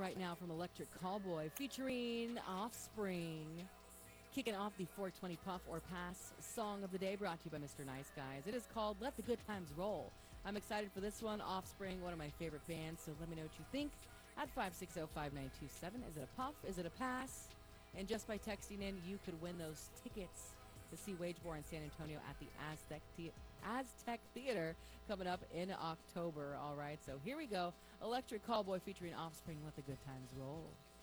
right now from Electric Callboy featuring Offspring. Kicking off the 420 Puff or Pass song of the day brought to you by Mr. Nice Guys. It is called Let the Good Times Roll. I'm excited for this one. Offspring, one of my favorite bands, so let me know what you think at 560-5927. Is it a puff? Is it a pass? And just by texting in, you could win those tickets to see Wage War in San Antonio at the Aztec Theater coming up in October. All right, so here we go. Electric Callboy featuring Offspring. Let the good times roll.